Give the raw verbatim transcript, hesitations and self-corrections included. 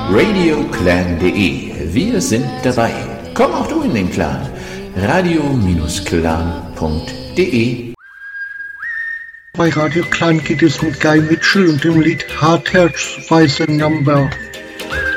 radioclan punkt de. Wir sind dabei. Komm auch du in den Clan. radio Clan punkt de. Bei Radio Clan geht es mit Guy Mitchell und dem Lied Hard Hearts Rise a Number.